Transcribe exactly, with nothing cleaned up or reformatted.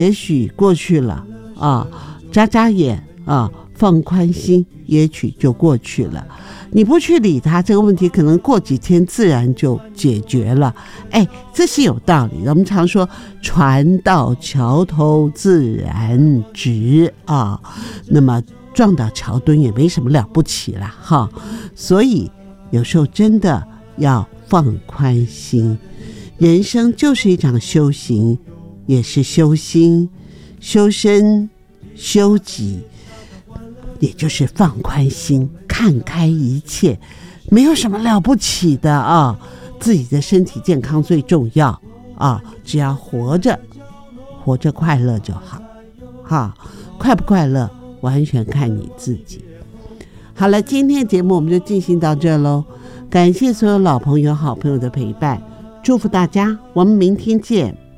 也许过去了啊，眨眨眼啊，放宽心，也许就过去了。你不去理他，这个问题可能过几天自然就解决了。哎，这是有道理的。我们常说船到桥头自然直啊，那么撞到桥墩也没什么了不起啦哈。所以有时候真的要放宽心，人生就是一场修行，也是修心、修身、修己，也就是放宽心，看开一切，没有什么了不起的啊！自己的身体健康最重要啊！只要活着，活着快乐就好，哈，快不快乐完全看你自己。好了，今天的节目我们就进行到这喽，感谢所有老朋友、好朋友的陪伴，祝福大家，我们明天见。